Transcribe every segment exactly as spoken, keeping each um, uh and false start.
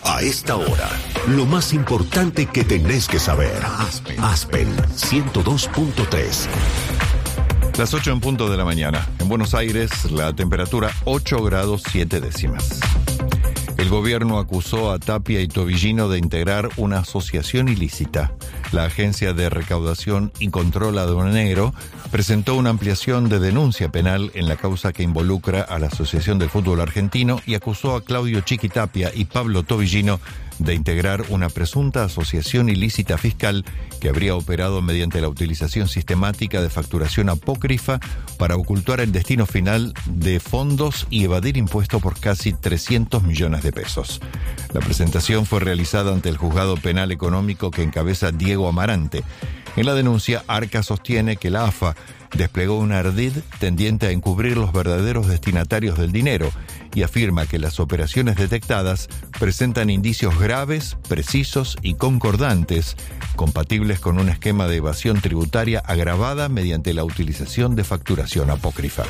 A esta hora, lo más importante que tenés que saber. Aspen, Aspen ciento dos punto tres. Las ocho en punto de la mañana. En Buenos Aires, la temperatura ocho grados siete décimas. El gobierno acusó a Tapia y Tobillino de integrar una asociación ilícita. La Agencia de Recaudación y Control Aduanero presentó una ampliación de denuncia penal en la causa que involucra a la Asociación del Fútbol Argentino y acusó a Claudio Chiqui Tapia y Pablo Tobillino de integrar una presunta asociación ilícita fiscal que habría operado mediante la utilización sistemática de facturación apócrifa para ocultar el destino final de fondos y evadir impuestos por casi trescientos millones de pesos. La presentación fue realizada ante el Juzgado Penal Económico que encabeza Diego Amarante. En la denuncia, Arca sostiene que la A F A desplegó un ardid tendiente a encubrir los verdaderos destinatarios del dinero y afirma que las operaciones detectadas presentan indicios graves, precisos y concordantes, compatibles con un esquema de evasión tributaria agravada mediante la utilización de facturación apócrifa.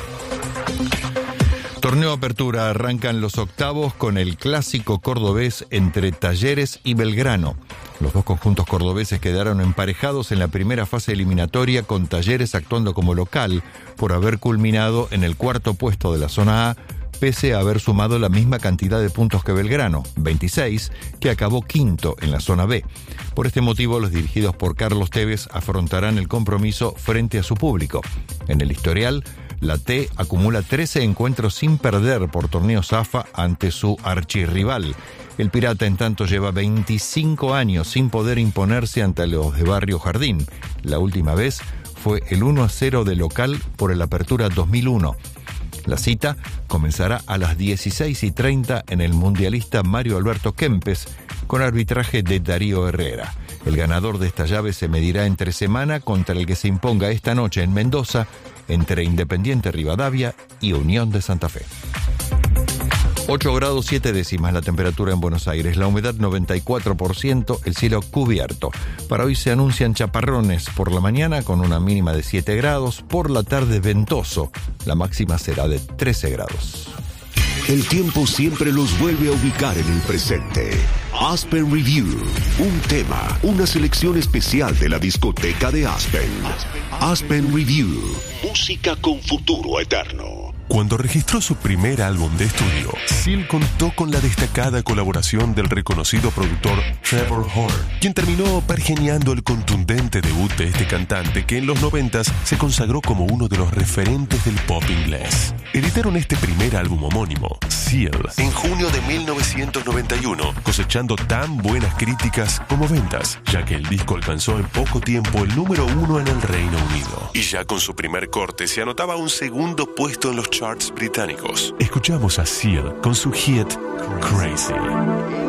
Torneo Apertura, arrancan los octavos con el clásico cordobés entre Talleres y Belgrano. Los dos conjuntos cordobeses quedaron emparejados en la primera fase eliminatoria, con Talleres actuando como local por haber culminado en el cuarto puesto de la zona A, pese a haber sumado la misma cantidad de puntos que Belgrano, veintiséis, que acabó quinto en la zona B. Por este motivo, los dirigidos por Carlos Tevez afrontarán el compromiso frente a su público. En el historial, la T acumula trece encuentros sin perder por torneos A F A ante su archirrival. El Pirata, en tanto, lleva veinticinco años sin poder imponerse ante los de Barrio Jardín. La última vez fue el uno a cero de local por el Apertura dos mil uno. La cita comenzará a las dieciséis y treinta en el mundialista Mario Alberto Kempes, con arbitraje de Darío Herrera. El ganador de esta llave se medirá entre semana contra el que se imponga esta noche en Mendoza, entre Independiente Rivadavia y Unión de Santa Fe. ocho grados siete décimas la temperatura en Buenos Aires, la humedad noventa y cuatro por ciento, el cielo cubierto. Para hoy se anuncian chaparrones por la mañana con una mínima de siete grados, por la tarde ventoso, la máxima será de trece grados. El tiempo siempre los vuelve a ubicar en el presente. Aspen Review, un tema, una selección especial de la discoteca de Aspen. Aspen Review, música con futuro eterno. Cuando registró su primer álbum de estudio, Seal contó con la destacada colaboración del reconocido productor Trevor Horn, quien terminó pergeñando el contundente debut de este cantante que en los noventas se consagró como uno de los referentes del pop inglés. Editaron este primer álbum homónimo, Seal, en junio de mil novecientos noventa y uno, cosechando tan buenas críticas como ventas, ya que el disco alcanzó en poco tiempo el número uno en el Reino Unido. Y ya con su primer corte se anotaba un segundo puesto en los charts británicos. Escuchamos a Seal con su hit Crazy.